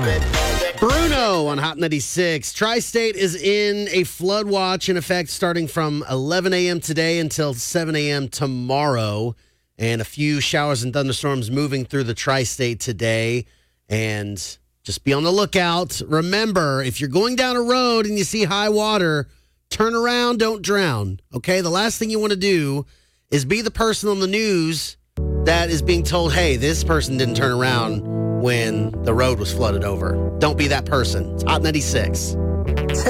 Bruno on Hot 96. Tri-State is in a flood watch in effect starting from 11 a.m. today until 7 a.m. tomorrow. And a few showers and thunderstorms moving through the Tri-State today. And just be on the lookout. Remember, if you're going down a road and you see high water, turn around, don't drown. Okay? The last thing you want to do is be the person on the news that is being told, hey, this person didn't turn around when the road was flooded over. Don't be that person. It's Hot 96.